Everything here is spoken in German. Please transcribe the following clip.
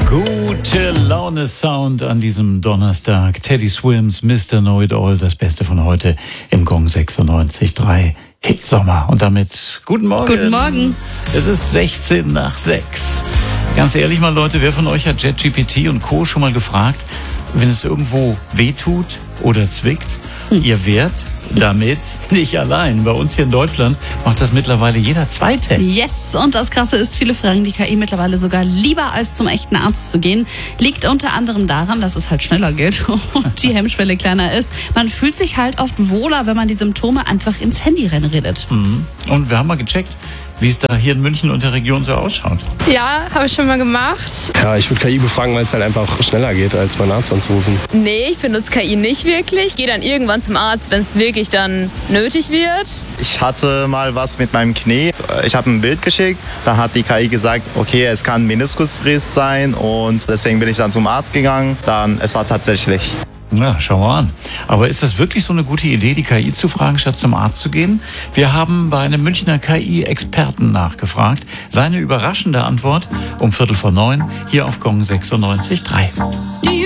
Gute Laune-Sound an diesem Donnerstag. Teddy Swims, Mr. Know-It-All, das Beste von heute im Gong 96.3 Hitsommer. Und damit guten Morgen. Guten Morgen. Es ist 16 nach 6. Ganz ehrlich mal, Leute, wer von euch hat ChatGPT und Co. schon mal gefragt, wenn es irgendwo wehtut oder zwickt, ihr wärt damit nicht allein. Bei uns hier in Deutschland macht das mittlerweile jeder Zweite. Yes, und das Krasse ist, viele fragen die KI mittlerweile sogar lieber, als zum echten Arzt zu gehen. Liegt unter anderem daran, dass es halt schneller geht und die Hemmschwelle kleiner ist. Man fühlt sich halt oft wohler, wenn man die Symptome einfach ins Handy reinredet. Und wir haben mal gecheckt, wie es da hier in München und der Region so ausschaut. Ja, habe ich schon mal gemacht. Ja, ich würde KI befragen, weil es halt einfach schneller geht, als meinen Arzt anzurufen. Nee, ich benutze KI nicht wirklich. Ich gehe dann irgendwann zum Arzt, wenn es wirklich dann nötig wird. Ich hatte mal was mit meinem Knie. Ich habe ein Bild geschickt. Da hat die KI gesagt, okay, es kann ein Meniskusriss sein. Und deswegen bin ich dann zum Arzt gegangen. Es war tatsächlich. Na, schauen wir an. Aber ist das wirklich so eine gute Idee, die KI zu fragen, statt zum Arzt zu gehen? Wir haben bei einem Münchner KI-Experten nachgefragt. Seine überraschende Antwort um 8:45 hier auf Gong 96.3.